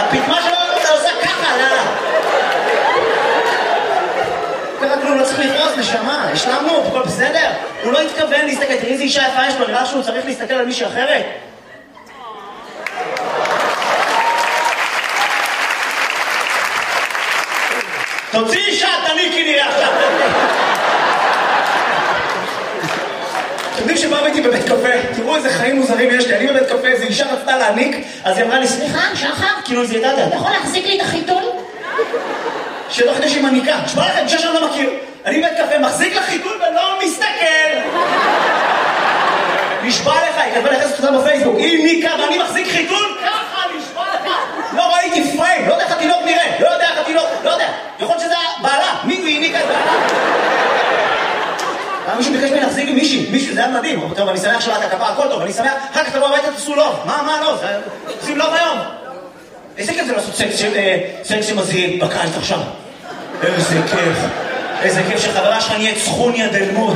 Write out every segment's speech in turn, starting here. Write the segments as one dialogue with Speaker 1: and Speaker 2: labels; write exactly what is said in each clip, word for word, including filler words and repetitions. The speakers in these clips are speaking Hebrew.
Speaker 1: הפתמה שלו אתה עושה ככה, לא. ככה כלום, לא צריך לכעוס, נשמה, השלמנו, הכל בסדר. הוא לא התכוון להסתכל, תראי איזה אישה יפה יש לו, נראה שהוא צריך להסתכל על מישהי אחרת. תוציא אישה, תניקי נראה עכשיו. אתם יודעים שבאו איתי בבית קפה, תראו איזה חיים מוזרים יש לי, אני בבית קפה, איזו אישה רצתה להניק, אז היא אמרה לי, סליחה, שחר, כאילו איזה ידעת, אתה יכול להחזיק לי את החיתול? שלא חדש עם הניקה, שמה לכם, אישה שאני לא מכיר, אני בבית קפה, מחזיק לך חיתול ולא מסתכל. נשבע לך, היא כתבה לחסת אותה בפייסבוק, היא ניקה ואני מחזיק חיתול, ככה נשבע לך. לא ראיתי פריים, לא יודע איך התינוק נראה, לא יודע איך התינוק, לא יודע, יכול שזה בעלה, מי היא ניקה את בעלה? מישהו ביקש ממני להחזיק עם מישהי, מישהו, זה היה מדהים. טוב, אני שמח שלאת הכפה, הכל טוב, אני שמח, אחר כך תבוא הביתה, תעשו לוב. מה, מה לוב? עושים לוב היום. איזה כיף זה לעשות סקס שמזהים בקיץ עכשיו. איזה כיף. איזה כיף שחברה שלך נהיית סכוניה דלמות.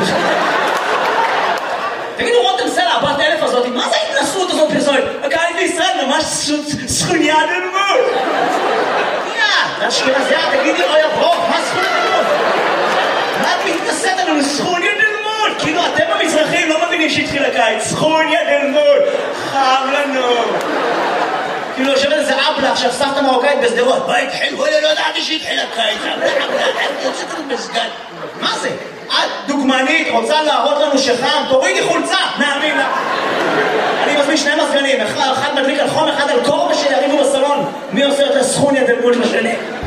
Speaker 1: תגידו, רותם סלע, הבת אלף הזאת, מה זה ההתנסות הזאת פרסומת? הקיץ בישראל ממש סכוניה דלמות. יא, זה השכנה זה, תגידי, אוי הברוך, מה סכוניה דלמות? מה את מתנסית לנו? סכוניה דלמות! כאילו אתם המזרחים לא מבינים שהתחיל הקיץ. סכוניה דלמות! חם לנו! כאילו יושבת איזה אבלה עכשיו, סבתא מרוקאית בסדרות. מה התחיל? וואלה, לא ידעתי שהתחיל הקיץ. אבלה, אבלה, אני יוצאת לנו בסגן. מה זה? את דוגמנית, רוצה להראות לנו שחם? תורידי חולצה! נאמין לה! אני מזמין שני מזגנים, אחד מדליק על חום, אחד על קור, ושיריבו בסלון. מי עושה את הסכוניה דלמות לשני?